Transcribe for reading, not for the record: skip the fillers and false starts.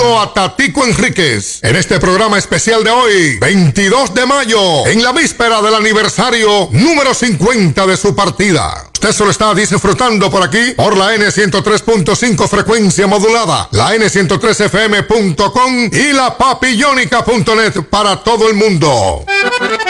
saludo a Tatico Enríquez en este programa especial de hoy, 22 de mayo, en la víspera del aniversario número 50 de su partida. Usted solo está disfrutando por aquí, por la N103.5 frecuencia modulada, la N103fm.com y la papillonica.net para todo el mundo.